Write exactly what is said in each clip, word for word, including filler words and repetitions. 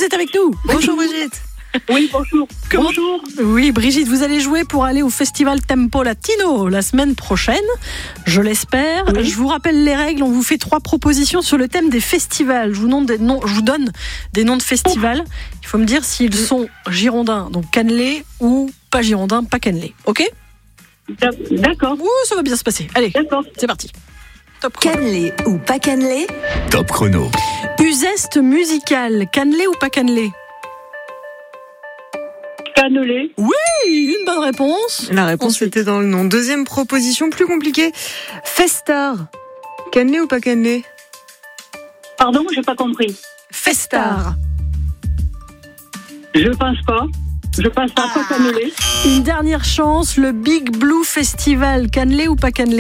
est avec nous. Bonjour Brigitte. Oui, bonjour. Comment... Bonjour. Oui, Brigitte, vous allez jouer pour aller au Festival Tempo Latino la semaine prochaine, je l'espère. Oui. Je vous rappelle les règles, on vous fait trois propositions sur le thème des festivals. Je vous, donne des noms, je vous donne des noms de festivals. Il faut me dire s'ils sont girondins, donc cannelés, ou pas girondins, pas cannelés. Ok ? D'accord. Ouh, ça va bien se passer. Allez, D'accord. C'est parti. Top chrono. Cannelé ou pas cannelé ? Top chrono. Uzeste musical, cannelé ou pas cannelé ? Cannelé. Oui, une bonne réponse. La réponse Ensuite. était dans le nom. Deuxième proposition, plus compliquée. Festar. Cannelé ou pas cannelé ? Pardon, j'ai pas compris. Festar. Je pense pas. Je pense pas, pas cannelé. Une dernière chance, le Big Blue Festival, cannelé ou pas cannelé ?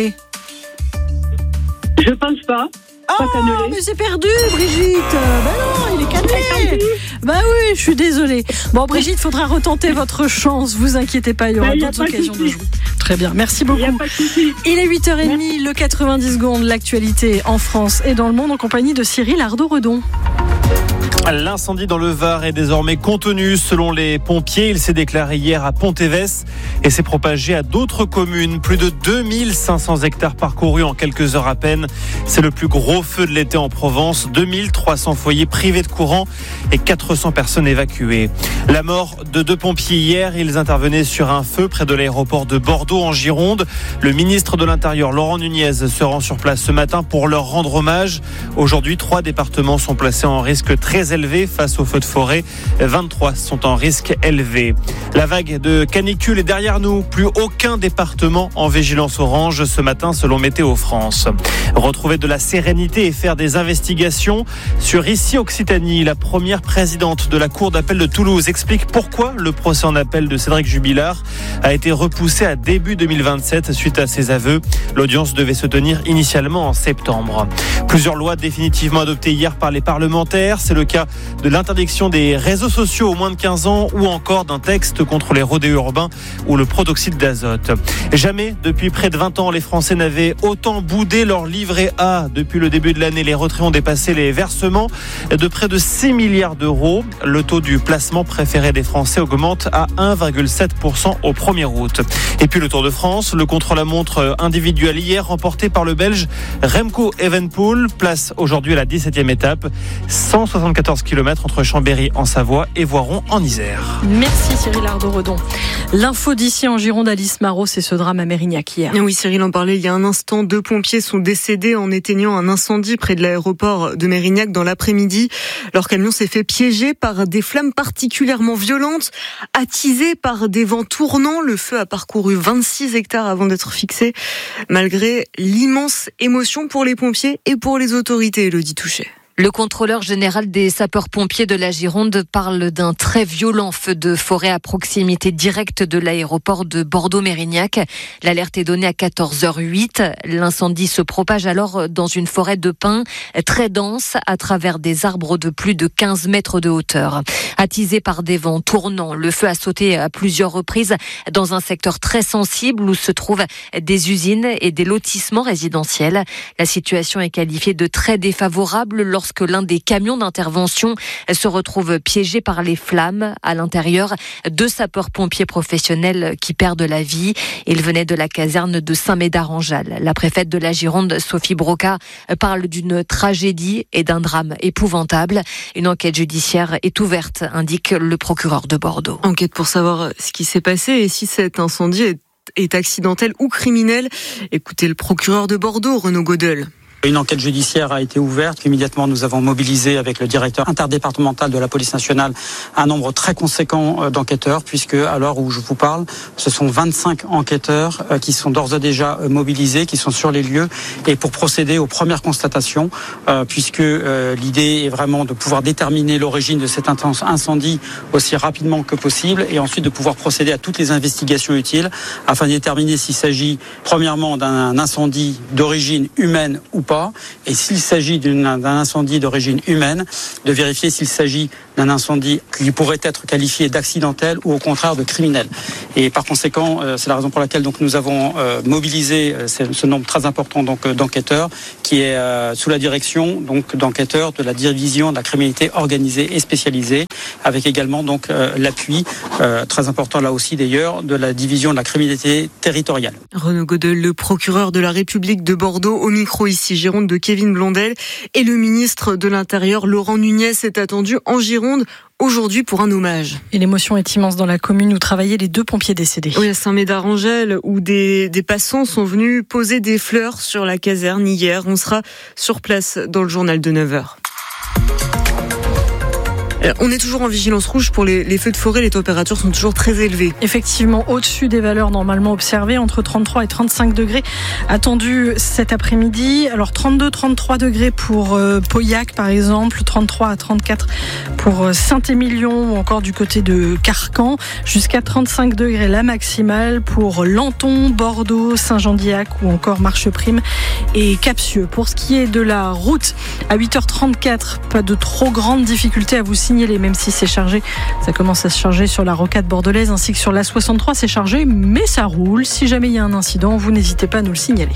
Je pense pas. Pas Oh, cannelé. mais c'est perdu, Brigitte. Bah non, il est cannelé. Bah oui, je suis désolée. Bon, Brigitte, faudra retenter votre chance. Vous inquiétez pas, il y aura Bah, y a d'autres pas de occasions de souci. jouer. Très bien, merci Il n'y a beaucoup. pas de souci. Il est huit heures trente, le quatre-vingt-dix secondes, l'actualité en France et dans le monde en compagnie de Cyril Ardo-Redon. L'incendie dans le Var est désormais contenu selon les pompiers. Il s'est déclaré hier à Pont-Évès et s'est propagé à d'autres communes. Plus de deux mille cinq cents hectares parcourus en quelques heures à peine. C'est le plus gros feu de l'été en Provence. deux mille trois cents foyers privés de courant et quatre cents personnes évacuées. La mort de deux pompiers hier. Ils intervenaient sur un feu près de l'aéroport de Bordeaux en Gironde. Le ministre de l'Intérieur, Laurent Nunez, se rend sur place ce matin pour leur rendre hommage. Aujourd'hui, trois départements sont placés en risque très élevé face aux feux de forêt. vingt-trois sont en risque élevé. La vague de canicule est derrière nous. Plus aucun département en vigilance orange ce matin selon Météo France. Retrouver de la sérénité et faire des investigations sur Ici Occitanie. La première présidente de la Cour d'appel de Toulouse explique pourquoi le procès en appel de Cédric Jubilard a été repoussé à début deux mille vingt-sept suite à ses aveux. L'audience devait se tenir initialement en septembre. Plusieurs lois définitivement adoptées hier par les parlementaires. C'est le cas de l'interdiction des réseaux sociaux aux moins de quinze ans ou encore d'un texte contre les rodéos urbains ou le protoxyde d'azote. Jamais depuis près de vingt ans, les Français n'avaient autant boudé leur livret A. Depuis le début de l'année, les retraits ont dépassé les versements de près de six milliards d'euros. Le taux du placement préféré des Français augmente à un virgule sept pour cent au premier août. Et puis le Tour de France, le contre-la-montre individuel hier remporté par le Belge Remco Evenepoel, place aujourd'hui à la dix-septième étape. cent soixante-quatorze kilomètres entre Chambéry en Savoie et Voiron en Isère. Merci Cyril Ardo-Redon. L'info d'ici en Gironde, Alice Marot, c'est ce drame à Mérignac hier. Oui, Cyril en parlait il y a un instant. Deux pompiers sont décédés en éteignant un incendie près de l'aéroport de Mérignac dans l'après-midi. Leur camion s'est fait piéger par des flammes particulièrement violentes, attisées par des vents tournants. Le feu a parcouru vingt-six hectares avant d'être fixé, malgré l'immense émotion pour les pompiers et pour les autorités, Elodie Touchet. Le contrôleur général des sapeurs-pompiers de la Gironde parle d'un très violent feu de forêt à proximité directe de l'aéroport de Bordeaux-Mérignac. L'alerte est donnée à quatorze heures huit. L'incendie se propage alors dans une forêt de pins très dense à travers des arbres de plus de quinze mètres de hauteur. Attisé par des vents tournants, le feu a sauté à plusieurs reprises dans un secteur très sensible où se trouvent des usines et des lotissements résidentiels. La situation est qualifiée de très défavorable lorsque que l'un des camions d'intervention se retrouve piégé par les flammes. À l'intérieur, deux sapeurs-pompiers professionnels qui perdent la vie. Ils venaient de la caserne de Saint-Médard-en-Jalles. La préfète de la Gironde, Sophie Broca, parle d'une tragédie et d'un drame épouvantable. Une enquête judiciaire est ouverte, indique le procureur de Bordeaux. Enquête pour savoir ce qui s'est passé et si cet incendie est, est accidentel ou criminel. Écoutez le procureur de Bordeaux, Renaud Godel. Une enquête judiciaire a été ouverte. Immédiatement, nous avons mobilisé avec le directeur interdépartemental de la police nationale un nombre très conséquent d'enquêteurs, puisque à l'heure où je vous parle, ce sont vingt-cinq enquêteurs qui sont d'ores et déjà mobilisés, qui sont sur les lieux, et pour procéder aux premières constatations, puisque l'idée est vraiment de pouvoir déterminer l'origine de cet incendie aussi rapidement que possible, et ensuite de pouvoir procéder à toutes les investigations utiles afin de déterminer s'il s'agit premièrement d'un incendie d'origine humaine ou pas, et s'il s'agit d'un incendie d'origine humaine, de vérifier s'il s'agit d'un incendie qui pourrait être qualifié d'accidentel ou au contraire de criminel. Et par conséquent, euh, c'est la raison pour laquelle donc nous avons euh, mobilisé euh, ce, ce nombre très important donc euh, d'enquêteurs, qui est euh, sous la direction donc d'enquêteurs de la division de la criminalité organisée et spécialisée, avec également donc euh, l'appui euh, très important là aussi d'ailleurs de la division de la criminalité territoriale. Renaud Godel, le procureur de la République de Bordeaux, au micro ici Gironde de Kevin Blondel, et le ministre de l'Intérieur Laurent Nunez est attendu en Gironde aujourd'hui pour un hommage. Et l'émotion est immense dans la commune où travaillaient les deux pompiers décédés. Oui, à Saint-Médard-Angèle, où des, des passants sont venus poser des fleurs sur la caserne hier. On sera sur place dans le journal de neuf heures. On est toujours en vigilance rouge pour les, les feux de forêt. Les températures sont toujours très élevées. Effectivement, au-dessus des valeurs normalement observées, entre trente-trois et trente-cinq degrés attendus cet après-midi. Alors trente-deux, trente-trois degrés pour euh, Pauillac par exemple, trente-trois à trente-quatre pour euh, Saint-Émilion ou encore du côté de Carcan, jusqu'à trente-cinq degrés la maximale pour Lanton, Bordeaux, Saint-Jean-d'Iac ou encore Marcheprime et Capsieux. Pour ce qui est de la route, à huit heures trente-quatre, pas de trop grandes difficultés à vous signaler, même si c'est chargé. Ça commence à se charger sur la rocade bordelaise ainsi que sur la soixante-trois, c'est chargé, mais ça roule. Si jamais il y a un incident, vous n'hésitez pas à nous le signaler.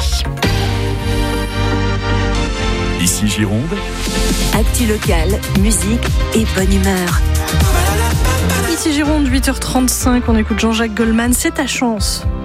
Ici Gironde. Actu locale, musique et bonne humeur. Ici Gironde, huit heures trente-cinq, on écoute Jean-Jacques Goldman, c'est ta chance.